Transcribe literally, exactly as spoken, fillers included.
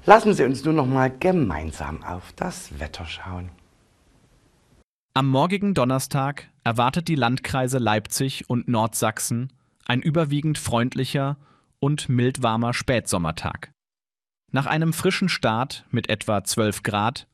Lassen Sie uns nun noch mal gemeinsam auf das Wetter schauen. Am morgigen Donnerstag erwartet die Landkreise Leipzig und Nordsachsen ein überwiegend freundlicher und mild warmer Spätsommertag. Nach einem frischen Start mit etwa zwölf Grad